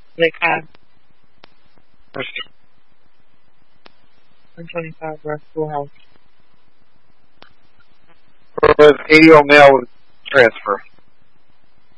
Lake High. 125 West Schoolhouse. Was Katie O'Neill transfer?